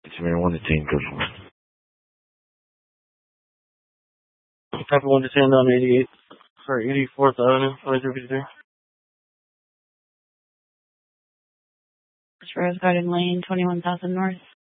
It's 1 to 10, code 4. Copy 1 to 10 on 84th Avenue, 2353. Rose Garden Lane, 21,000 North.